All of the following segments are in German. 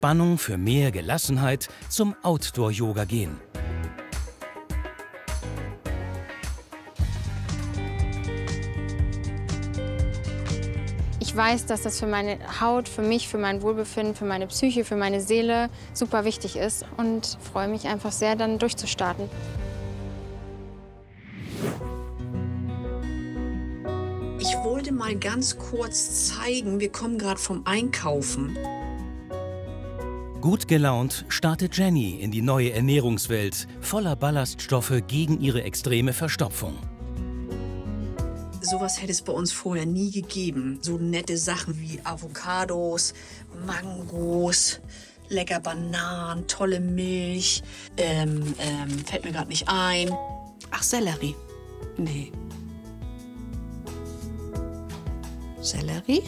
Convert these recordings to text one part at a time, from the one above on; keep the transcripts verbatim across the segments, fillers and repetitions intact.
Entspannung für mehr Gelassenheit zum Outdoor-Yoga gehen. Ich weiß, dass das für meine Haut, für mich, für mein Wohlbefinden, für meine Psyche, für meine Seele super wichtig ist und freue mich einfach sehr, dann durchzustarten. Ich wollte mal ganz kurz zeigen, wir kommen gerade vom Einkaufen. Gut gelaunt startet Jenny in die neue Ernährungswelt, voller Ballaststoffe gegen ihre extreme Verstopfung. Sowas hätte es bei uns vorher nie gegeben. So nette Sachen wie Avocados, Mangos, lecker Bananen, tolle Milch. Ähm, ähm, fällt mir gerade nicht ein. Ach, Sellerie. Nee. Sellerie?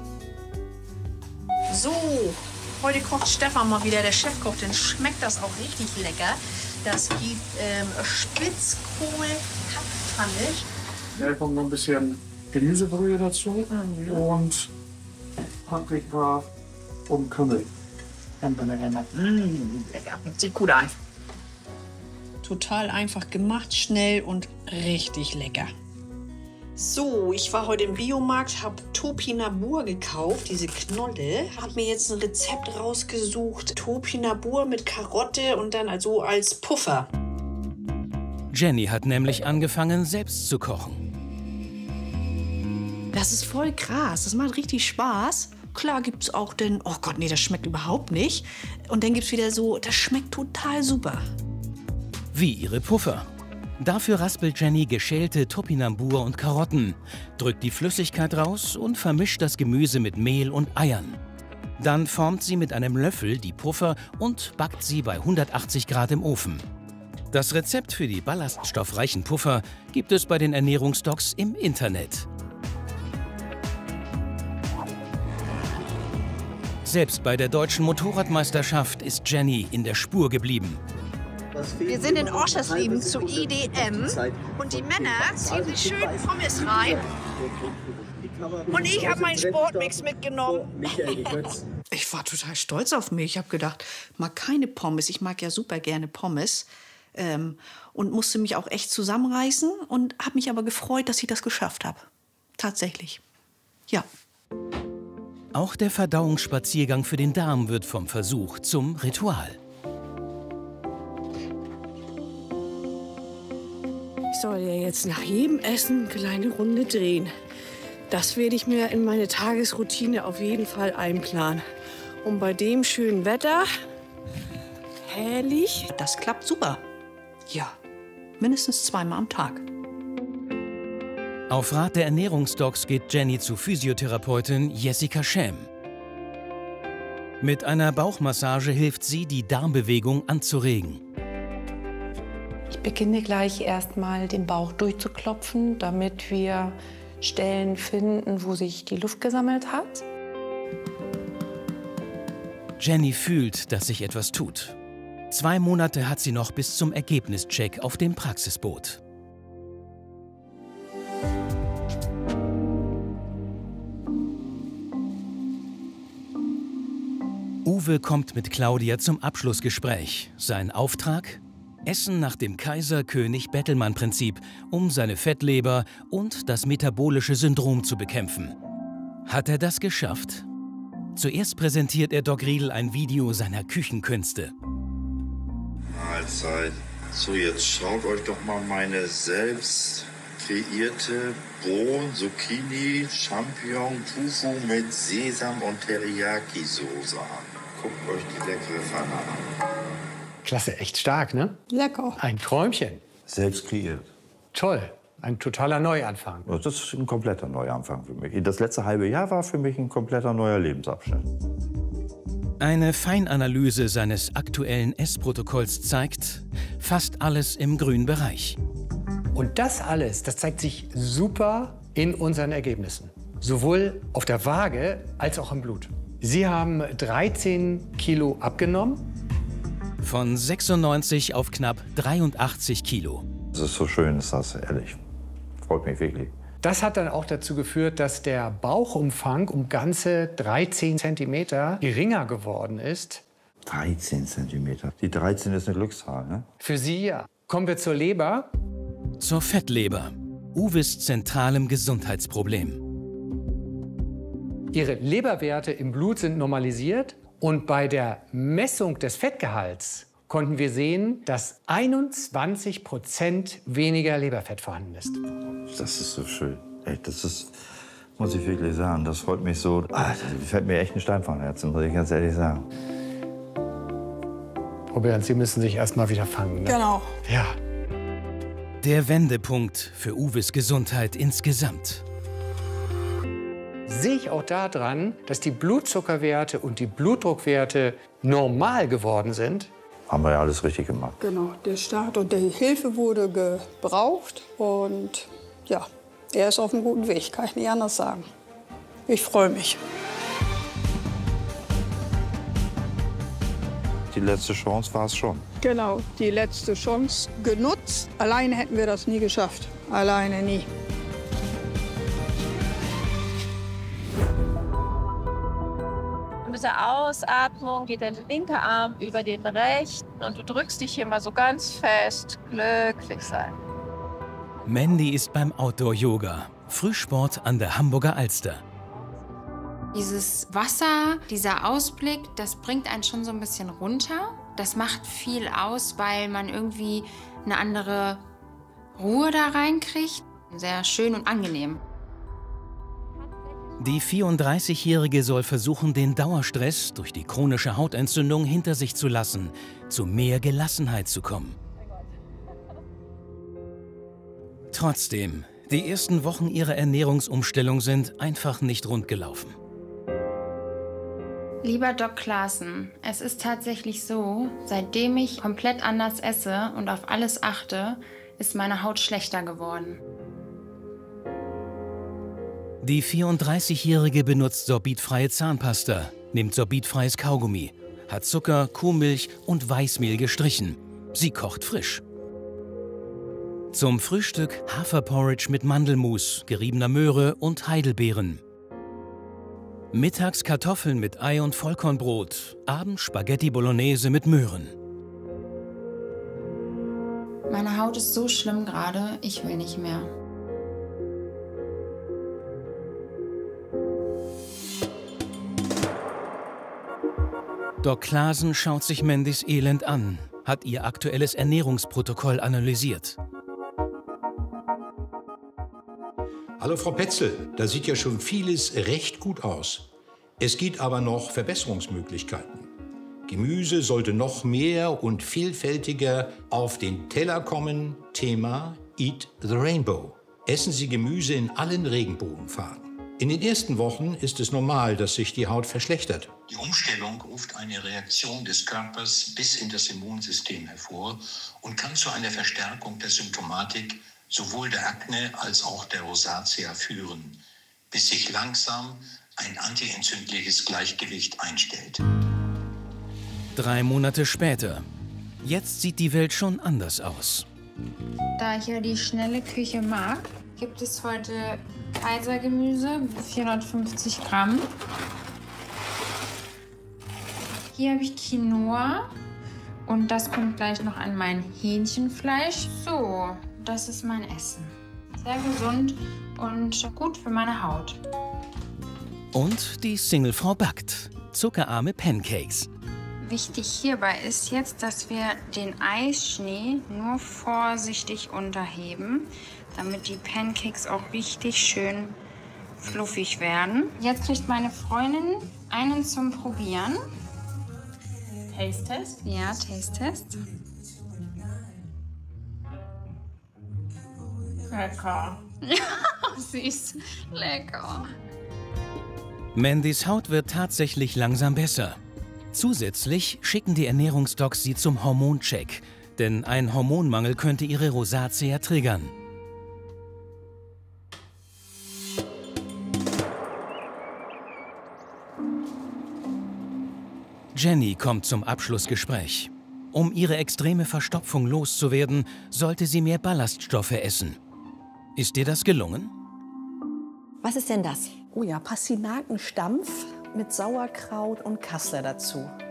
So, heute kocht Stefan mal wieder. Der Chefkoch, den schmeckt das auch richtig lecker. Das gibt ähm, Spitzkohl, Hackpfanne. Da kommt noch ein bisschen Gemüsebrühe dazu mhm. und Paprika und Kümmel. Mmh, lecker. Sieht gut aus. Total einfach gemacht, schnell und richtig lecker. So, ich war heute im Biomarkt, habe Topinambur gekauft, diese Knolle. Habe mir jetzt ein Rezept rausgesucht. Topinambur mit Karotte und dann also als Puffer. Jenny hat nämlich angefangen, selbst zu kochen. Das ist voll krass, das macht richtig Spaß. Klar gibt es auch den, oh Gott, nee, das schmeckt überhaupt nicht. Und dann gibt es wieder so, das schmeckt total super. Wie ihre Puffer. Dafür raspelt Jenny geschälte Topinambur und Karotten, drückt die Flüssigkeit raus und vermischt das Gemüse mit Mehl und Eiern. Dann formt sie mit einem Löffel die Puffer und backt sie bei hundertachtzig Grad im Ofen. Das Rezept für die ballaststoffreichen Puffer gibt es bei den Ernährungsdocs im Internet. Selbst bei der deutschen Motorradmeisterschaft ist Jenny in der Spur geblieben. Wir sind in Oschersleben zu I D M und die Männer ziehen sich schön Pommes rein. Und ich habe meinen Sportmix mitgenommen. Ich war total stolz auf mich. Ich habe gedacht, mag keine Pommes. Ich mag ja super gerne Pommes. Ähm, und musste mich auch echt zusammenreißen und habe mich aber gefreut, dass ich das geschafft habe. Tatsächlich. Ja. Auch der Verdauungsspaziergang für den Darm wird vom Versuch zum Ritual. Ich soll ja jetzt nach jedem Essen eine kleine Runde drehen. Das werde ich mir in meine Tagesroutine auf jeden Fall einplanen. Und bei dem schönen Wetter, herrlich. Das klappt super. Ja, mindestens zweimal am Tag. Auf Rat der Ernährungsdocs geht Jenny zu Physiotherapeutin Jessica Schäm. Mit einer Bauchmassage hilft sie, die Darmbewegung anzuregen. Ich beginne gleich erstmal den Bauch durchzuklopfen, damit wir Stellen finden, wo sich die Luft gesammelt hat. Jenny fühlt, dass sich etwas tut. Zwei Monate hat sie noch bis zum Ergebnischeck auf dem Praxisboot. Uwe kommt mit Claudia zum Abschlussgespräch. Sein Auftrag? Essen nach dem Kaiser-König-Bettelmann-Prinzip, um seine Fettleber und das metabolische Syndrom zu bekämpfen. Hat er das geschafft? Zuerst präsentiert er Doc Riedl ein Video seiner Küchenkünste. Mahlzeit. So, jetzt schaut euch doch mal meine selbst kreierte Bohnen, Zucchini, Champignon, Tofu mit Sesam und Teriyaki-Soße an. Guckt euch die leckere Pfanne an. Klasse, echt stark, ne? Lecker. Ein Träumchen. Selbst kreiert. Toll, ein totaler Neuanfang. Das ist ein kompletter Neuanfang für mich. Das letzte halbe Jahr war für mich ein kompletter neuer Lebensabschnitt. Eine Feinanalyse seines aktuellen Essprotokolls zeigt, fast alles im grünen Bereich. Und das alles, das zeigt sich super in unseren Ergebnissen. Sowohl auf der Waage als auch im Blut. Sie haben dreizehn Kilo abgenommen. Von sechsundneunzig auf knapp dreiundachtzig Kilo. Das ist so schön, ist das, ehrlich. Freut mich wirklich. Das hat dann auch dazu geführt, dass der Bauchumfang um ganze dreizehn Zentimeter geringer geworden ist. dreizehn Zentimeter. Die dreizehn ist eine Glückszahl, ne? Für Sie ja. Kommen wir zur Leber. Zur Fettleber. Uwes zentralem Gesundheitsproblem. Ihre Leberwerte im Blut sind normalisiert und bei der Messung des Fettgehalts konnten wir sehen, dass einundzwanzig Prozent weniger Leberfett vorhanden ist. Das ist so schön. Ey, das ist, muss ich wirklich sagen, das freut mich so. Ah, das fällt mir echt ein Stein vom Herzen, muss ich ganz ehrlich sagen. Frau Behrens, Sie müssen sich erst mal wieder fangen. Ne? Genau. Ja. Der Wendepunkt für Uwes Gesundheit insgesamt. Sehe ich auch daran, dass die Blutzuckerwerte und die Blutdruckwerte normal geworden sind. Haben wir ja alles richtig gemacht. Genau, der Start und die Hilfe wurde gebraucht. Und ja, er ist auf einem guten Weg, kann ich nicht anders sagen. Ich freue mich. Die letzte Chance war es schon. Genau, die letzte Chance genutzt. Alleine hätten wir das nie geschafft. Alleine nie. Mit der Ausatmung geht der linke Arm über den rechten und du drückst dich hier mal so ganz fest. Glücklich sein. Mandy ist beim Outdoor-Yoga. Frühsport an der Hamburger Alster. Dieses Wasser, dieser Ausblick, das bringt einen schon so ein bisschen runter. Das macht viel aus, weil man irgendwie eine andere Ruhe da reinkriegt. Sehr schön und angenehm. Die vierunddreißigjährige soll versuchen, den Dauerstress durch die chronische Hautentzündung hinter sich zu lassen, zu mehr Gelassenheit zu kommen. Trotzdem, die ersten Wochen ihrer Ernährungsumstellung sind einfach nicht rund gelaufen. Lieber Doc Klaassen, es ist tatsächlich so, seitdem ich komplett anders esse und auf alles achte, ist meine Haut schlechter geworden. Die vierunddreißigjährige benutzt sorbitfreie Zahnpasta, nimmt sorbitfreies Kaugummi, hat Zucker, Kuhmilch und Weißmehl gestrichen. Sie kocht frisch. Zum Frühstück Haferporridge mit Mandelmus, geriebener Möhre und Heidelbeeren. Mittags Kartoffeln mit Ei und Vollkornbrot, abends Spaghetti Bolognese mit Möhren. Meine Haut ist so schlimm gerade, ich will nicht mehr. Doc Klaassen schaut sich Mandys Elend an, hat ihr aktuelles Ernährungsprotokoll analysiert. Hallo Frau Petzl, da sieht ja schon vieles recht gut aus. Es gibt aber noch Verbesserungsmöglichkeiten. Gemüse sollte noch mehr und vielfältiger auf den Teller kommen. Thema Eat the Rainbow. Essen Sie Gemüse in allen Regenbogenfarben. In den ersten Wochen ist es normal, dass sich die Haut verschlechtert. Die Umstellung ruft eine Reaktion des Körpers bis in das Immunsystem hervor und kann zu einer Verstärkung der Symptomatik sowohl der Akne als auch der Rosatia führen, bis sich langsam ein antientzündliches Gleichgewicht einstellt. Drei Monate später. Jetzt sieht die Welt schon anders aus. Da ich ja die schnelle Küche mag, gibt es heute Kaisergemüse, vierhundertfünfzig Gramm. Hier habe ich Quinoa und das kommt gleich noch an mein Hähnchenfleisch. So, das ist mein Essen. Sehr gesund und gut für meine Haut. Und die Singlefrau backt zuckerarme Pancakes. Wichtig hierbei ist jetzt, dass wir den Eisschnee nur vorsichtig unterheben, damit die Pancakes auch richtig schön fluffig werden. Jetzt kriegt meine Freundin einen zum Probieren. Taste-Test? Ja, Taste-Test. Lecker. Ja, süß. Lecker. Mandys Haut wird tatsächlich langsam besser. Zusätzlich schicken die Ernährungsdocs sie zum Hormoncheck, denn ein Hormonmangel könnte ihre Rosatia triggern. Jenny kommt zum Abschlussgespräch. Um ihre extreme Verstopfung loszuwerden, sollte sie mehr Ballaststoffe essen. Ist dir das gelungen? Was ist denn das? Oh ja, Pastinakenstampf mit Sauerkraut und Kassler dazu.